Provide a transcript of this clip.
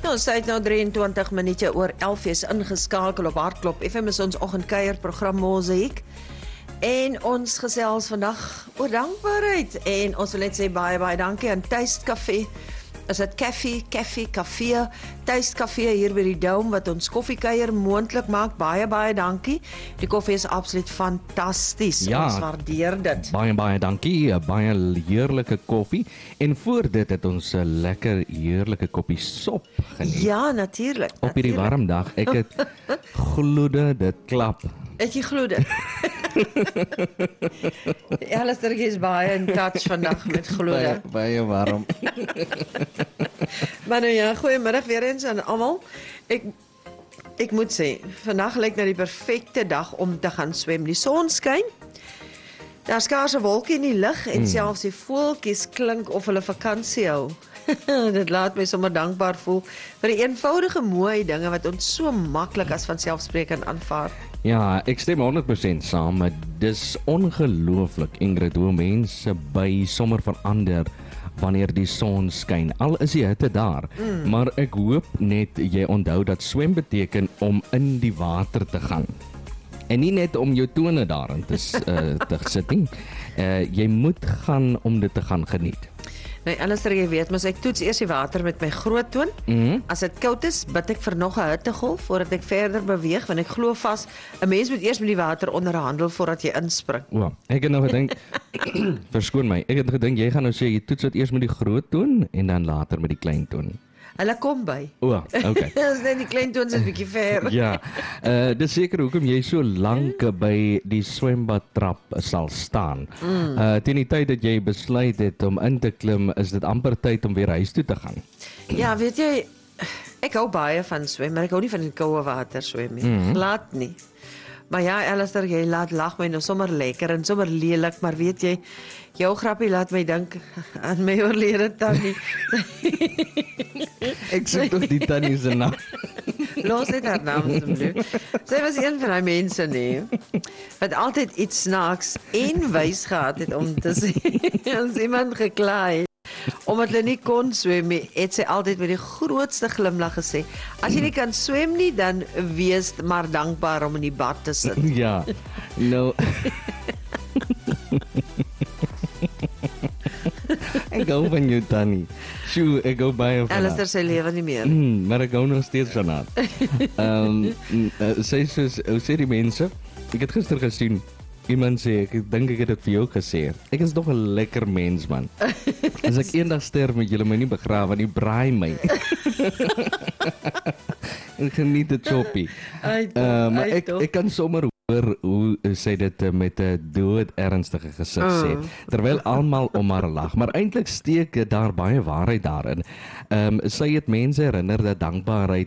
Nou, sy het nou 23 minute oor 11 is ingeskakel op Hartklop FM is ons oggendkuier program Mosaïek. En ons gesels vandag oor dankbaarheid. En ons wil net sê baie dankie aan Taste Café. Is dit Kafee, Taste Café hier by die Dome wat ons koffiekuier moontlik maak. Baie dankie. Die koffie is absoluut fantasties. Ja, ons waardeer dit. Baie dankie, 'n baie heerlike koffie. En voor dit het ons 'n lekker heerlike koppie sop geniet. Ja, natuurlik. Op hierdie warm dag. Ek het gloede dit klap. Het jy glo dit? Alistair is baie in touch vandag met gloede. Baie warm. Maar nou ja, goeiemiddag weer eens aan almal. Ek moet sê, vandag lyk nou die perfekte dag om te gaan swem. Die son skyn. Daar's skaars 'n wolkie in die lug en selfs die voeltjies klink of hulle vakansie hou. Dit laat my sommer dankbaar voel vir die eenvoudige mooi dinge wat ons so maklik as vanselfsprekend aanvaar. Ja, ek stem 100% saam. Dis ongelooflik, Ingrid, hoe mense by sommer verander wanneer die son skyn. Al is die hitte daar. Maar ek hoop net jy onthou dat swem beteken om in die water te gaan. En nie net om jou tone daarin te sit nie. Jy moet gaan om dit te gaan geniet. Nee, Alistair, jy weet, maar ek toets eers die water met my groot toon. As dit koud is, bid ek vir nog 'n hittegolf voordat ek verder beweeg, want ek glo vas 'n mens moet eers met die water onderhandel voordat jy inspring. O, ek het nou gedink verskoon my. Ek het gedink jy gaan nou sê jy toets dit eers met die groot toon en dan later met die klein toon. Hulle kom by. O, okay. As net die klein toons is 'n bietjie ver. Ja, dis seker hoekom jy so lank by die swembadtrap sal staan. Teen die tyd dat jy besluit het om in te klim, is dit amper tyd om weer huis toe te gaan. Ja, weet jy, ek hou baie van swem, maar ek hou nie van die koue water swem nie. Glad nie. Maar ja, Alistair, jy laat lag my nou sommer lekker en sommer lelik, maar weet jy, jou grappie laat my dink aan my oorlede tannie. Ek soek tog die tannie se naam. Los net haar naam asseblief. Sy was een van die mense nie, wat altyd iets snaaks en wys gehad het om te sê, as iemand gekla het, omdat hulle nie kon swem nie, het sy altyd met die grootste glimlag gesê, as jy nie kan swem nie, dan wees maar dankbaar om in die bad te sit. Ja, nou... Ek hou van jou tannie. Sjoe, ek hou baie van haar. Alistair sy lewe nie meer. Maar ek hou nog steeds van haar. Sy soos, hoe sê die mense? Ek het gister gesien, iemand sê, ek dink ek het dit vir jou gesê. Ek is nog 'n lekker mens, man. As ek eendag sterf met julle my nie begrawe nie, braai my. Ek geniet dit choppie. Maar ek kan sommer hoor hoe sy dit met 'n dood ernstige gesig sê, terwyl almal om haar lag, maar eintlik steek daar baie waarheid daarin. Sy het mense herinner dat dankbaarheid